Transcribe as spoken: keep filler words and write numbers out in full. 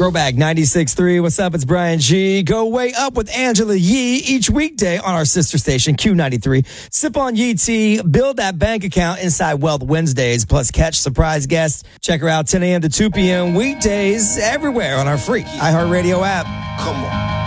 Throwback ninety-six point three. What's up? It's Brian G. Go way up with Angela Yee each weekday on our sister station, Q ninety-three. Sip on Yee tea. Build that bank account inside Wealth Wednesdays. Plus, catch surprise guests. Check her out ten a.m. to two p.m. weekdays everywhere on our free iHeartRadio app. Come on.